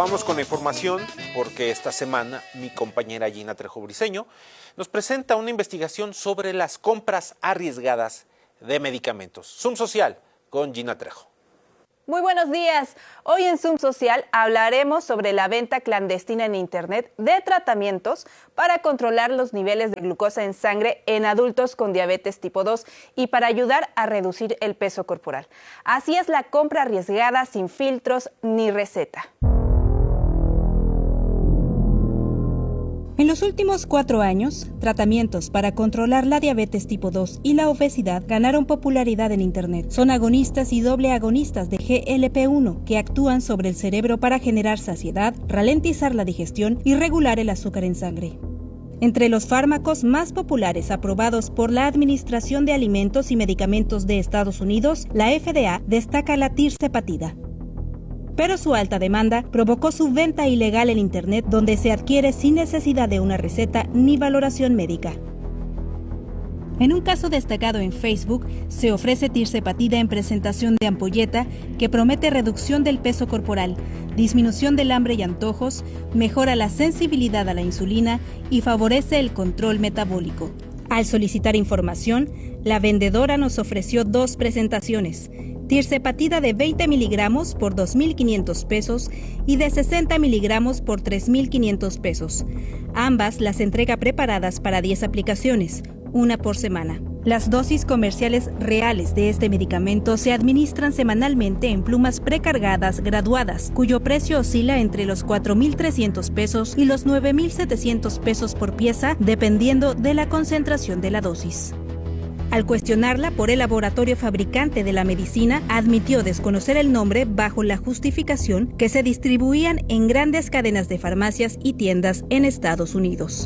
Vamos con la información porque esta semana mi compañera Gina Trejo Briceño nos presenta una investigación sobre las compras arriesgadas de medicamentos. Zoom Social con Gina Trejo. Muy buenos días. Hoy en Zoom Social hablaremos sobre la venta clandestina en Internet de tratamientos para controlar los niveles de glucosa en sangre en adultos con diabetes tipo 2 y para ayudar a reducir el peso corporal. Así es la compra arriesgada sin filtros ni receta. En los últimos 4 años, tratamientos para controlar la diabetes tipo 2 y la obesidad ganaron popularidad en Internet. Son agonistas y doble agonistas de GLP-1 que actúan sobre el cerebro para generar saciedad, ralentizar la digestión y regular el azúcar en sangre. Entre los fármacos más populares aprobados por la Administración de Alimentos y Medicamentos de Estados Unidos, la FDA destaca la tirzepatida. Pero su alta demanda provocó su venta ilegal en Internet, donde se adquiere sin necesidad de una receta ni valoración médica. En un caso destacado en Facebook, se ofrece tirzepatida en presentación de ampolleta que promete reducción del peso corporal, disminución del hambre y antojos, mejora la sensibilidad a la insulina y favorece el control metabólico. Al solicitar información, la vendedora nos ofreció 2 presentaciones: tirzepatida de 20 miligramos por 2.500 pesos y de 60 miligramos por 3.500 pesos. Ambas las entrega preparadas para 10 aplicaciones, una por semana. Las dosis comerciales reales de este medicamento se administran semanalmente en plumas precargadas graduadas, cuyo precio oscila entre los 4.300 pesos y los 9.700 pesos por pieza, dependiendo de la concentración de la dosis. Al cuestionarla por el laboratorio fabricante de la medicina, admitió desconocer el nombre bajo la justificación que se distribuían en grandes cadenas de farmacias y tiendas en Estados Unidos.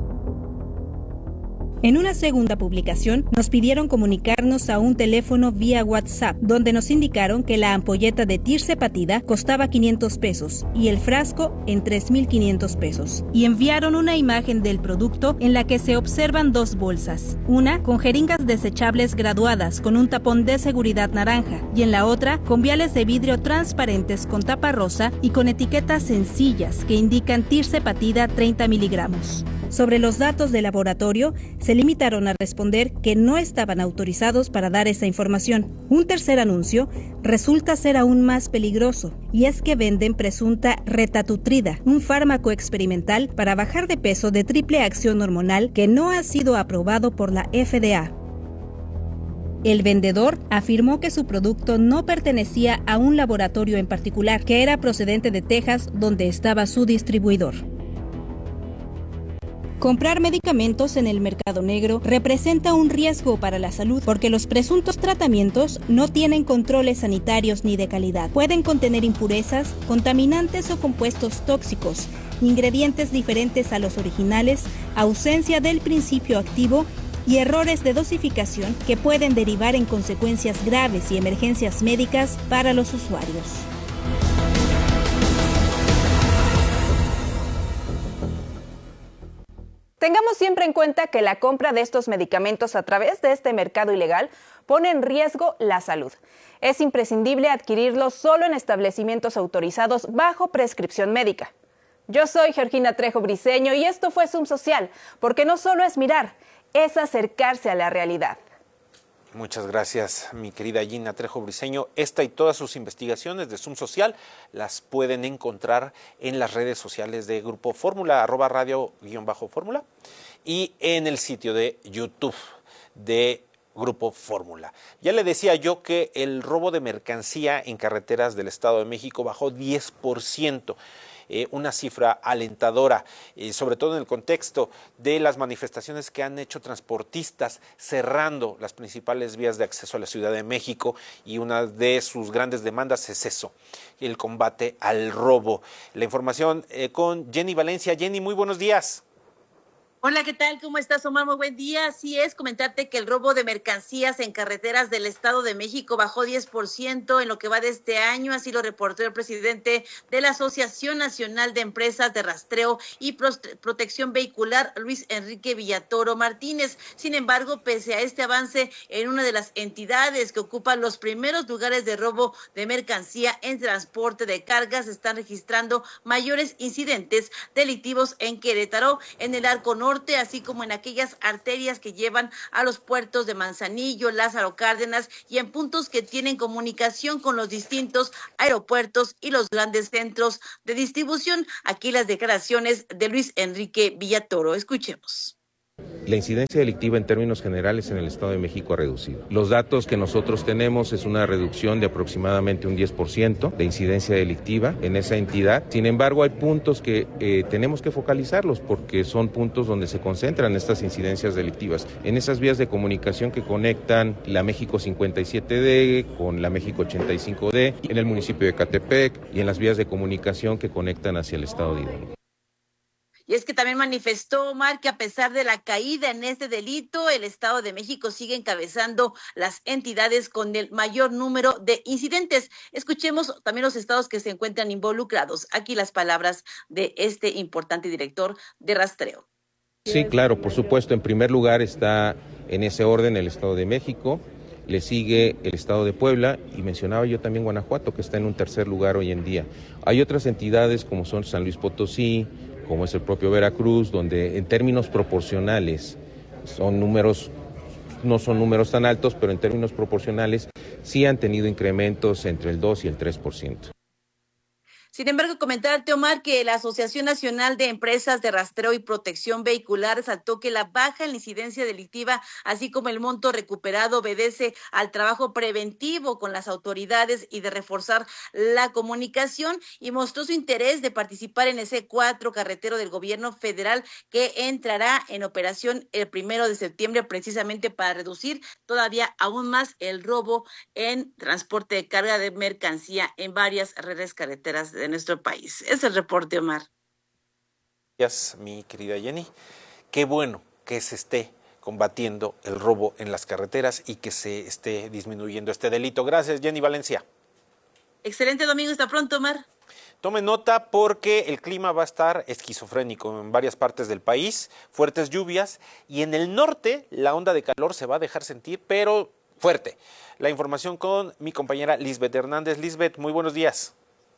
En una segunda publicación, nos pidieron comunicarnos a un teléfono vía WhatsApp, donde nos indicaron que la ampolleta de tirzepatida costaba 500 pesos y el frasco en 3.500 pesos. Y enviaron una imagen del producto en la que se observan 2 bolsas, una con jeringas desechables graduadas con un tapón de seguridad naranja y en la otra con viales de vidrio transparentes con tapa rosa y con etiquetas sencillas que indican tirzepatida 30 miligramos. Sobre los datos del laboratorio, se limitaron a responder que no estaban autorizados para dar esa información. Un tercer anuncio resulta ser aún más peligroso, y es que venden presunta retatrutida, un fármaco experimental para bajar de peso de triple acción hormonal que no ha sido aprobado por la FDA. El vendedor afirmó que su producto no pertenecía a un laboratorio en particular, que era procedente de Texas, donde estaba su distribuidor. Comprar medicamentos en el mercado negro representa un riesgo para la salud porque los presuntos tratamientos no tienen controles sanitarios ni de calidad. Pueden contener impurezas, contaminantes o compuestos tóxicos, ingredientes diferentes a los originales, ausencia del principio activo y errores de dosificación que pueden derivar en consecuencias graves y emergencias médicas para los usuarios. Tengamos siempre en cuenta que la compra de estos medicamentos a través de este mercado ilegal pone en riesgo la salud. Es imprescindible adquirirlos solo en establecimientos autorizados bajo prescripción médica. Yo soy Georgina Trejo Briceño y esto fue Zoom Social, porque no solo es mirar, es acercarse a la realidad. Muchas gracias, mi querida Gina Trejo Briceño. Esta y todas sus investigaciones de Zoom Social las pueden encontrar en las redes sociales de Grupo Fórmula, @radio_fórmula, y en el sitio de YouTube de Grupo Fórmula. Ya le decía yo que el robo de mercancía en carreteras del Estado de México bajó 10%. Una cifra alentadora, sobre todo en el contexto de las manifestaciones que han hecho transportistas cerrando las principales vías de acceso a la Ciudad de México, y una de sus grandes demandas es eso, el combate al robo. La información con Jenny Valencia. Jenny, muy buenos días. Hola, ¿qué tal? ¿Cómo estás, Omar? Muy buen día. Así es, comentarte que el robo de mercancías en carreteras del Estado de México bajó 10% en lo que va de este año, así lo reportó el presidente de la Asociación Nacional de Empresas de Rastreo y Protección Vehicular, Luis Enrique Villatoro Martínez. Sin embargo, pese a este avance en una de las entidades que ocupan los primeros lugares de robo de mercancía en transporte de cargas, están registrando mayores incidentes delictivos en Querétaro, en el Arco Norte, así como en aquellas arterias que llevan a los puertos de Manzanillo, Lázaro Cárdenas y en puntos que tienen comunicación con los distintos aeropuertos y los grandes centros de distribución. Aquí las declaraciones de Luis Enrique Villatoro. Escuchemos. La incidencia delictiva en términos generales en el Estado de México ha reducido. Los datos que nosotros tenemos es una reducción de aproximadamente un 10% de incidencia delictiva en esa entidad. Sin embargo, hay puntos que tenemos que focalizarlos porque son puntos donde se concentran estas incidencias delictivas. En esas vías de comunicación que conectan la México 57D con la México 85D, en el municipio de Ecatepec y en las vías de comunicación que conectan hacia el Estado de Hidalgo. Y es que también manifestó, Omar, que a pesar de la caída en este delito, el Estado de México sigue encabezando las entidades con el mayor número de incidentes. Escuchemos también los estados que se encuentran involucrados. Aquí las palabras de este importante director de rastreo. Sí, claro, por supuesto. En primer lugar está en ese orden el Estado de México, le sigue el Estado de Puebla y mencionaba yo también Guanajuato, que está en un tercer lugar hoy en día. Hay otras entidades como son San Luis Potosí, como es el propio Veracruz, donde en términos proporcionales son números, no son números tan altos, pero en términos proporcionales sí han tenido incrementos entre el 2 y el 3%. Sin embargo, comentarte, Omar, que la Asociación Nacional de Empresas de Rastreo y Protección Vehicular resaltó que la baja en la incidencia delictiva, así como el monto recuperado, obedece al trabajo preventivo con las autoridades y de reforzar la comunicación, y mostró su interés de participar en ese 4 carretero del gobierno federal que entrará en operación el 1 de septiembre, precisamente para reducir todavía aún más el robo en transporte de carga de mercancía en varias redes carreteras de nuestro país. Es el reporte, Omar. Gracias, mi querida Jenny. Qué bueno que se esté combatiendo el robo en las carreteras y que se esté disminuyendo este delito. Gracias, Jenny Valencia. Excelente domingo, hasta pronto, Omar. Tome nota porque el clima va a estar esquizofrénico en varias partes del país, fuertes lluvias, y en el norte la onda de calor se va a dejar sentir, pero fuerte. La información con mi compañera Lisbeth Hernández. Lisbeth, muy buenos días.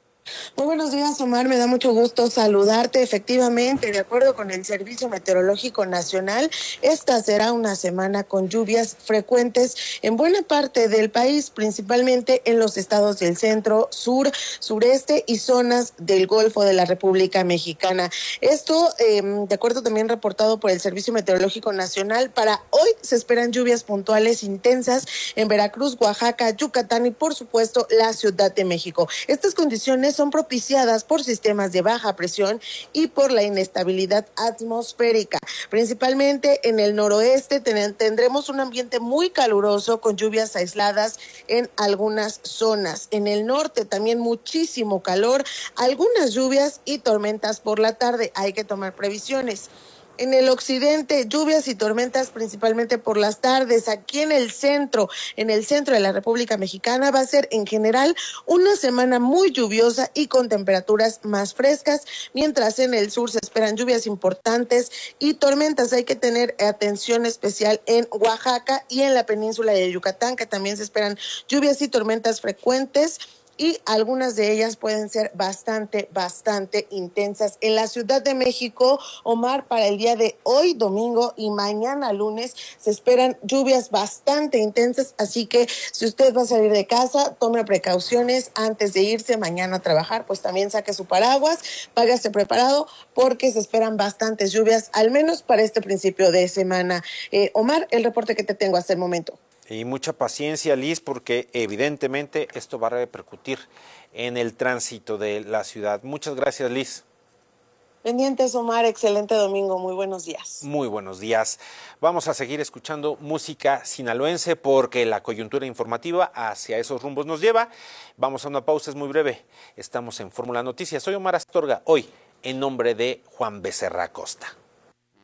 Muy buenos días, Omar, me da mucho gusto saludarte. Efectivamente, de acuerdo con el Servicio Meteorológico Nacional, esta será una semana con lluvias frecuentes en buena parte del país, principalmente en los estados del centro, sur, sureste y zonas del Golfo de la República Mexicana. Esto, de acuerdo también reportado por el Servicio Meteorológico Nacional, para hoy se esperan lluvias puntuales intensas en Veracruz, Oaxaca, Yucatán y, por supuesto, la Ciudad de México. Estas condiciones son propiciadas por sistemas de baja presión y por la inestabilidad atmosférica. Principalmente en el noroeste tendremos un ambiente muy caluroso con lluvias aisladas en algunas zonas. En el norte también muchísimo calor, algunas lluvias y tormentas por la tarde. Hay que tomar previsiones. En el occidente, lluvias y tormentas principalmente por las tardes. Aquí en el centro de la República Mexicana va a ser en general una semana muy lluviosa y con temperaturas más frescas, mientras en el sur se esperan lluvias importantes y tormentas. Hay que tener atención especial en Oaxaca y en la península de Yucatán, que también se esperan lluvias y tormentas frecuentes, y algunas de ellas pueden ser bastante intensas. En la Ciudad de México, Omar, para el día de hoy, domingo, y mañana, lunes, se esperan lluvias bastante intensas, así que si usted va a salir de casa, tome precauciones antes de irse mañana a trabajar, pues también saque su paraguas, váyase preparado, porque se esperan bastantes lluvias, al menos para este principio de semana. Omar, el reporte que te tengo hasta el momento. Y mucha paciencia, Liz, porque evidentemente esto va a repercutir en el tránsito de la ciudad. Muchas gracias, Liz. Pendientes, Omar, excelente domingo, muy buenos días. Muy buenos días. Vamos a seguir escuchando música sinaloense porque la coyuntura informativa hacia esos rumbos nos lleva. Vamos a una pausa, es muy breve. Estamos en Fórmula Noticias. Soy Omar Astorga, hoy en nombre de Juan Becerra Acosta.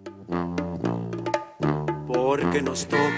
Porque nos toca